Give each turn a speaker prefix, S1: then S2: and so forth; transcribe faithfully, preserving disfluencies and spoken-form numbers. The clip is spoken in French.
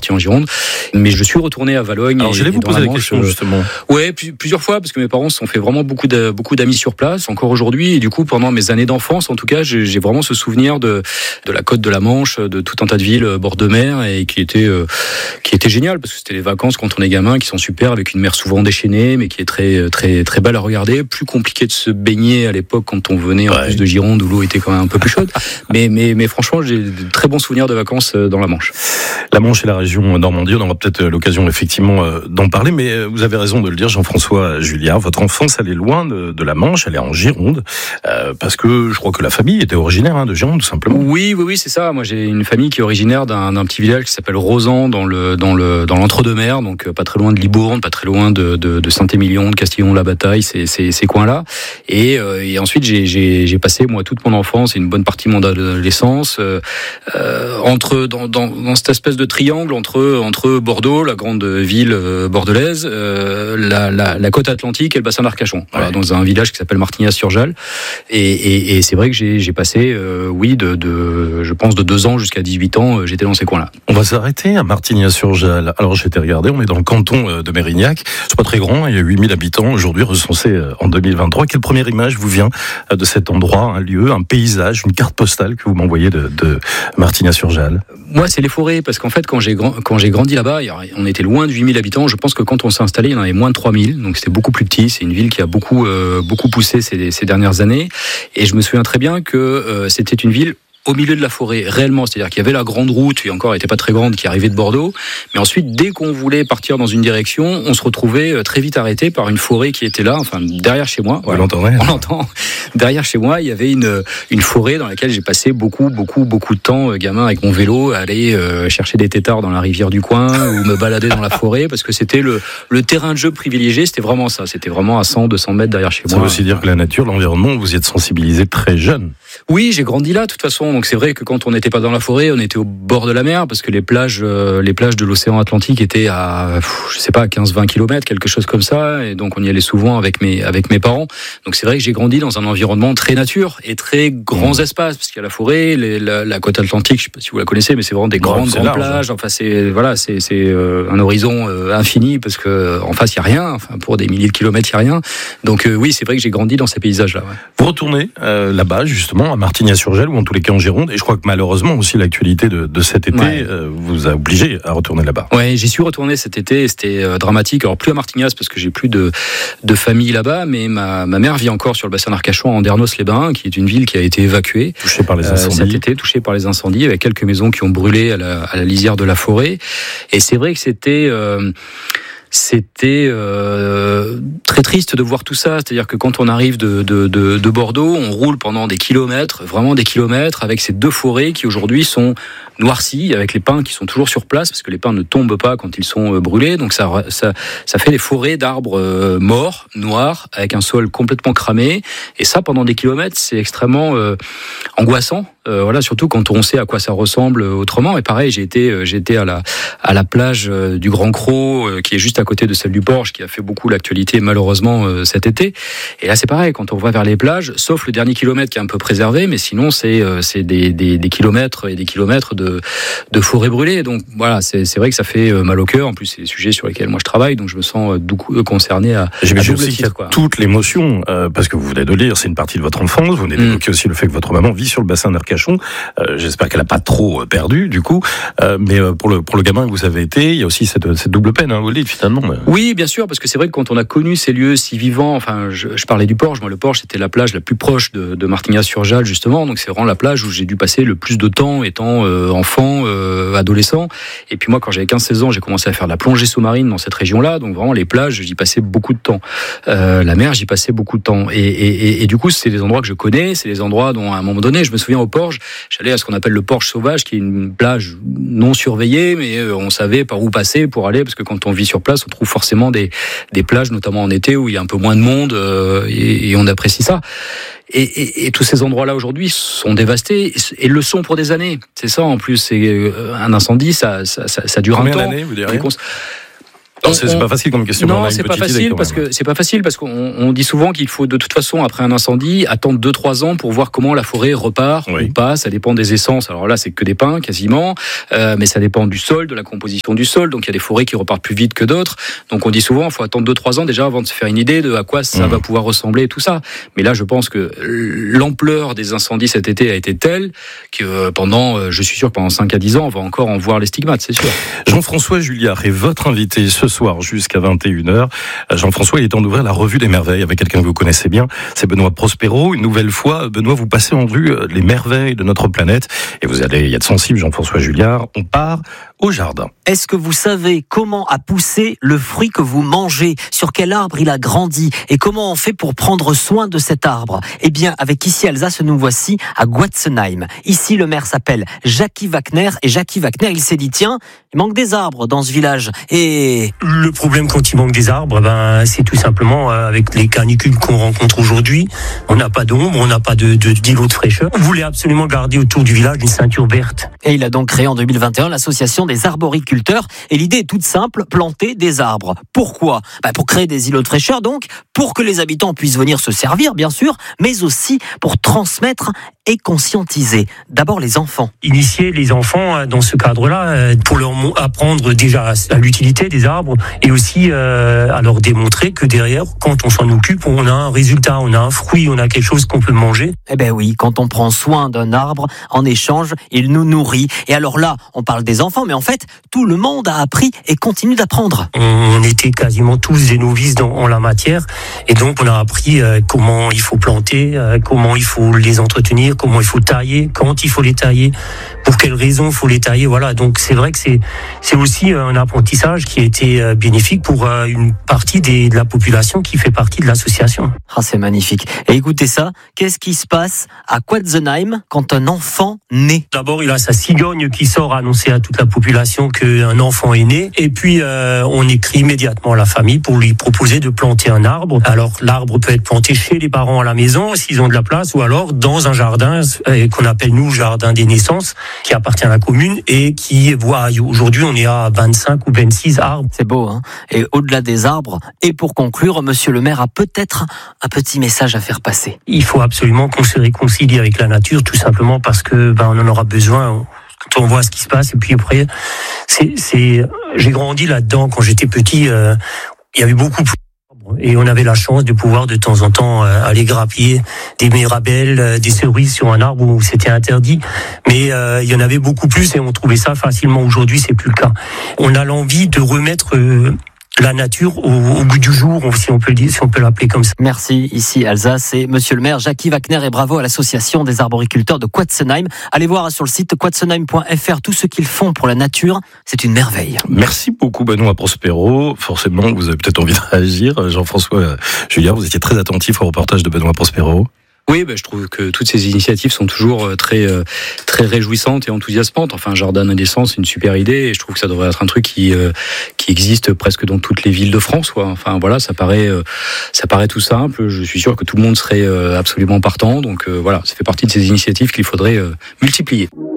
S1: parti en Gironde. Mais je suis retourné à Valognes.
S2: Alors, j'allais vous poser la question, justement.
S1: Ouais, plusieurs fois, parce que mes parents se sont fait vraiment beaucoup, de, beaucoup d'amis sur place, encore aujourd'hui. Et du coup, pendant mes années d'enfance, en tout cas, j'ai, j'ai vraiment ce souvenir de, de la côte de la Manche, de tout un tas de villes bord de mer, et qui était, euh, qui était génial, parce que c'était les vacances quand on est gamin, qui sont super, avec une mer souvent déchaînée, mais qui est très, très, très belle à regarder. Plus compliqué de se baigner à l'époque quand on venait en ouais. plus de Gironde, où l'eau était quand même un peu plus chaude. mais, mais, mais franchement, j'ai de très bons souvenirs de vacances dans la Manche.
S2: La Manche et la région Normandie, on aura peut-être l'occasion effectivement d'en parler, mais vous avez raison de le dire, Jean-François Julliard, votre enfance, elle est loin de, de la Manche, elle est en Gironde, euh, parce que je crois que la famille était originaire hein, de Gironde, tout simplement.
S1: Oui, oui, oui, c'est ça. Moi, j'ai une famille qui est originaire d'un, d'un petit village qui s'appelle Rosan, dans le, dans le, dans l'entre-deux-mers, donc pas très loin de Libourne, pas très loin de, de, de Saint-Émilion, de Castillon-la-Bataille, c'est, c'est, ces coins-là. Et, euh, et ensuite, j'ai, j'ai, j'ai passé moi toute mon enfance et une bonne partie de mon adolescence euh, euh, entre dans, dans, dans cette espèce de triangle entre entre Bordeaux, la grande ville bordelaise, euh, la, la, la côte atlantique et le bassin d'Arcachon. Voilà, ouais. Dans un village qui s'appelle Martignas-sur-Jalles. Et, et, et c'est vrai que j'ai, j'ai passé, euh, oui, de, de, je pense de deux ans jusqu'à dix-huit ans, euh, j'étais dans ces coins-là.
S2: On va s'arrêter à Martignas-sur-Jalles. Alors j'ai été regardé, on est dans le canton de Mérignac. C'est pas très grand, il y a huit mille habitants aujourd'hui recensés en deux mille vingt-trois. Quelle première image vous vient de cet endroit, un lieu, un paysage, une carte postale que vous m'envoyez de, de Martignas-sur-Jalles?
S1: Moi, c'est les forêts, parce qu'en fait, quand j'ai, quand j'ai grandi là-bas, on était loin de huit mille habitants. Je pense que quand on s'est installé, il y en avait moins de trois mille. Donc c'était beaucoup plus petit. C'est une ville qui a beaucoup, euh, beaucoup poussé ces, ces dernières années. Et je me souviens très bien que euh, c'était une ville au milieu de la forêt, réellement. C'est-à-dire qu'il y avait la grande route, qui encore n'était pas très grande, qui arrivait de Bordeaux. Mais ensuite, dès qu'on voulait partir dans une direction, on se retrouvait très vite arrêté par une forêt qui était là, enfin, derrière chez moi.
S2: Voilà. Vous l'entendez ?
S1: On l'entend. Derrière chez moi, il y avait une, une forêt dans laquelle j'ai passé beaucoup, beaucoup, beaucoup de temps, euh, gamin, avec mon vélo, à aller euh, chercher des têtards dans la rivière du coin, ou me balader dans la forêt, parce que c'était le, le terrain de jeu privilégié, c'était vraiment ça. C'était vraiment à cent, deux cents mètres derrière chez
S2: ça
S1: moi.
S2: Ça veut aussi dire que la nature, l'environnement, vous y êtes sensibilisé très jeune.
S1: Oui, j'ai grandi là, de toute façon. Donc c'est vrai que quand on n'était pas dans la forêt, on était au bord de la mer, parce que les plages, euh, les plages de l'océan Atlantique étaient à, je sais pas, quinze vingt kilomètres, quelque chose comme ça. Et donc on y allait souvent avec mes, avec mes parents. Donc c'est vrai que j'ai grandi dans un environnement très nature et très grands mmh. espaces, parce qu'il y a la forêt, les, la, la côte atlantique, je sais pas si vous la connaissez, mais c'est vraiment des ouais, grandes, grandes large, plages. Enfin c'est, voilà, c'est, c'est euh, un horizon euh, infini, parce que en face il y a rien. Enfin pour des milliers de kilomètres il y a rien. Donc euh, oui, c'est vrai que j'ai grandi dans ces paysages-là. Ouais.
S2: Vous retournez euh, là-bas justement à Martignas-sur-Jalles, ou en tous les cas en Gironde, et je crois que malheureusement aussi l'actualité de, de cet été ouais. euh, vous a obligé à retourner là-bas.
S1: Ouais, j'y suis retourné cet été, c'était euh, dramatique. Alors plus à Martignas parce que j'ai plus de, de famille là-bas, mais ma, ma mère vit encore sur le bassin d'Arcachon, en Andernos-les-Bains, qui est une ville qui a été évacuée.
S2: Touchée par les incendies.
S1: Euh, cet été, touchée par les incendies, avec quelques maisons qui ont brûlé à la, à la lisière de la forêt. Et c'est vrai que c'était... Euh, C'était euh, très triste de voir tout ça. C'est-à-dire que quand on arrive de, de, de, de Bordeaux, on roule pendant des kilomètres, vraiment des kilomètres, avec ces deux forêts qui aujourd'hui sont noircies, avec les pins qui sont toujours sur place, parce que les pins ne tombent pas quand ils sont brûlés. Donc ça, ça, ça fait des forêts d'arbres euh, morts, noirs, avec un sol complètement cramé. Et ça, pendant des kilomètres, c'est extrêmement euh, angoissant. Euh, voilà, surtout quand on sait à quoi ça ressemble autrement. Et pareil, j'ai été, j'ai été à la, à la plage du Grand Cros, euh, qui est juste à côté de celle du Porche, qui a fait beaucoup l'actualité malheureusement euh, cet été. Et là, c'est pareil, quand on va vers les plages, sauf le dernier kilomètre qui est un peu préservé, mais sinon c'est, euh, c'est des, des, des kilomètres et des kilomètres de, de forêt brûlée. Donc voilà, c'est, c'est vrai que ça fait mal au cœur. En plus, c'est des sujets sur lesquels moi je travaille, donc je me sens euh, concerné à, à
S2: double aussi titre, quoi. Toute l'émotion, euh, parce que vous venez de lire, c'est une partie de votre enfance. Vous venez d'évoquer mmh. aussi le fait que votre maman vit sur le bassin d'Arcachon. Euh, j'espère qu'elle n'a pas trop perdu, du coup. Euh, mais pour le pour le gamin que vous avez été, il y a aussi cette, cette double peine, hein, vous le dites finalement.
S1: Oui, bien sûr, parce que c'est vrai que quand on a connu ces lieux si vivants, enfin, je, je parlais du Porche. Moi, le Porche, c'était la plage la plus proche de, de Martignas-sur-Jalles, justement. Donc, c'est vraiment la plage où j'ai dû passer le plus de temps étant euh, enfant, euh, adolescent. Et puis moi, quand j'avais quinze seize ans, j'ai commencé à faire de la plongée sous-marine dans cette région-là. Donc, vraiment, les plages, j'y passais beaucoup de temps. Euh, la mer, j'y passais beaucoup de temps. Et, et, et, et du coup, c'est des endroits que je connais. C'est des endroits dont, à un moment donné, je me souviens au Porche, j'allais à ce qu'on appelle le Porche sauvage, qui est une plage non surveillée, mais on savait par où passer pour aller, parce que quand on vit sur place, on trouve forcément des, des plages, notamment en été, où il y a un peu moins de monde, euh, et, et on apprécie ça. Et, et, et tous ces endroits-là aujourd'hui sont dévastés, et le sont pour des années. C'est ça, en plus, c'est un incendie, ça, ça, ça, ça dure
S2: Combien
S1: un temps.
S2: Combien d'années, vous direz ? Non, c'est, c'est pas facile comme question.
S1: Non, c'est pas facile parce que c'est pas facile parce qu'on on dit souvent qu'il faut de toute façon après un incendie attendre deux trois ans pour voir comment la forêt repart oui. ou pas. Ça dépend des essences. Alors là, c'est que des pins quasiment, euh, mais ça dépend du sol, de la composition du sol. Donc il y a des forêts qui repartent plus vite que d'autres. Donc on dit souvent, il faut attendre deux trois ans déjà avant de se faire une idée de à quoi ça mmh. va pouvoir ressembler et tout ça. Mais là, je pense que l'ampleur des incendies cet été a été telle que pendant, je suis sûr que pendant cinq à dix ans, on va encore en voir les stigmates, c'est sûr.
S2: Jean-François Julliard est votre invité ce soir jusqu'à vingt et une heures. Jean-François, il est temps d'ouvrir la revue des merveilles avec quelqu'un que vous connaissez bien, c'est Benoît Prospero. Une nouvelle fois, Benoît, vous passez en revue les merveilles de notre planète et vous allez y être sensible, Jean-François Julliard. On part au jardin.
S3: Est-ce que vous savez comment a poussé le fruit que vous mangez? Sur quel arbre il a grandi? Et comment on fait pour prendre soin de cet arbre? Eh bien, avec Ici Alsace, nous voici à Guatzenheim. Ici, le maire s'appelle Jackie Wagner. Et Jackie Wagner, il s'est dit, tiens, il manque des arbres dans ce village. Et
S4: le problème quand il manque des arbres, ben, c'est tout simplement avec les canicules qu'on rencontre aujourd'hui. On n'a pas d'ombre, on n'a pas de, de, d'îlot de fraîcheur. On voulait absolument garder autour du village une ceinture verte.
S3: Et il a donc créé en deux mille vingt et un l'association des arboriculteurs. Et l'idée est toute simple, planter des arbres. Pourquoi? Ben, pour créer des îlots de fraîcheur, donc, pour que les habitants puissent venir se servir, bien sûr, mais aussi pour transmettre et conscientiser. D'abord les enfants.
S4: Initier les enfants dans ce cadre-là, pour leur apprendre déjà à l'utilité des arbres et aussi euh, à leur démontrer que derrière, quand on s'en occupe, on a un résultat, on a un fruit, on a quelque chose qu'on peut manger.
S3: Eh ben oui, quand on prend soin d'un arbre, en échange, il nous nourrit. Et alors là, on parle des enfants, mais en fait, tout le monde a appris et continue d'apprendre.
S4: On était quasiment tous des novices dans, en la matière, et donc on a appris euh, comment il faut planter, euh, comment il faut les entretenir, comment il faut tailler, quand il faut les tailler, pour quelles raisons il faut les tailler. Voilà, donc c'est vrai que c'est c'est aussi un apprentissage qui a été bénéfique pour une partie des, de la population qui fait partie de l'association.
S3: Ah, c'est magnifique. Et écoutez ça, qu'est-ce qui se passe à Guatzenheim quand un enfant naît?
S4: D'abord, il a sa cigogne qui sort annoncer à toute la population qu'un enfant est né. Et puis, euh, on écrit immédiatement à la famille pour lui proposer de planter un arbre. Alors, l'arbre peut être planté chez les parents à la maison, s'ils ont de la place, ou alors dans un jardin euh, qu'on appelle, nous, jardin des naissances, qui appartient à la commune et qui voit, aujourd'hui, on est à vingt-cinq ou vingt-six arbres.
S3: C'est beau, hein? Et au-delà des arbres, et pour conclure, monsieur le maire a peut-être un petit message à faire passer.
S4: Il faut absolument qu'on se réconcilie avec la nature, tout simplement parce que ben, on en aura besoin quand on voit ce qui se passe. Et puis après, c'est, c'est, j'ai grandi là-dedans quand j'étais petit. Euh, il y avait beaucoup plus. Et on avait la chance de pouvoir de temps en temps euh, aller grappiller des mirabelles, euh, des cerises sur un arbre où c'était interdit. Mais euh, il y en avait beaucoup plus et on trouvait ça facilement. Aujourd'hui, c'est plus le cas. On a l'envie de remettre euh, la nature au, au goût du jour, si on peut le dire, si on peut l'appeler comme ça.
S3: Merci. Ici Alsace et monsieur le maire Jackie Wagner et bravo à l'association des arboriculteurs de Guatzenheim. Allez voir sur le site guatzenheim point f r tout ce qu'ils font pour la nature. C'est une merveille.
S2: Merci beaucoup Benoît Prospero. Forcément, vous avez peut-être envie de réagir. Jean-François Julliard, vous étiez très attentif au reportage de Benoît Prospero.
S1: Oui, ben, je trouve que toutes ces initiatives sont toujours très très réjouissantes et enthousiasmantes. Enfin, un jardin de naissance, c'est une super idée et je trouve que ça devrait être un truc qui euh, qui existe presque dans toutes les villes de France, quoi. Enfin voilà, ça paraît euh, ça paraît tout simple. Je suis sûr que tout le monde serait euh, absolument partant. Donc euh, voilà, ça fait partie de ces initiatives qu'il faudrait euh, multiplier.